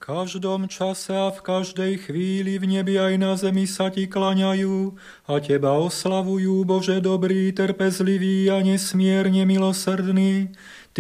každom čase a v každej chvíli v nebi aj na zemi sa ti klaňajú a teba oslavujú, Bože dobrý, trpezlivý a nesmierne milosrdný.